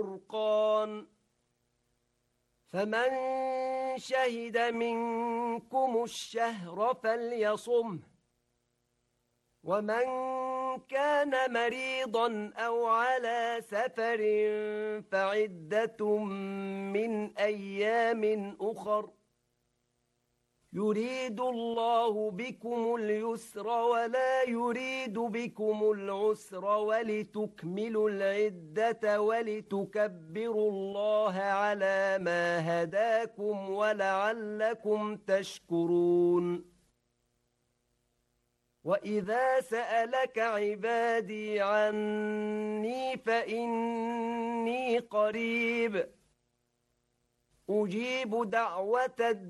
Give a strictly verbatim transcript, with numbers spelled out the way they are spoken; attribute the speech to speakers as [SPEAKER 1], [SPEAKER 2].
[SPEAKER 1] فرقان فمن شهد منكم الشهر فليصمه ومن كان مريضا أو على سفر فعدة من أيام أخر يريد الله بكم اليسر ولا يريد بكم العسر ولتكملوا العدة ولتكبروا الله على ما هداكم ولعلكم تشكرون وإذا سألك عبادي عني فإني قريب أجيب دعوة الدين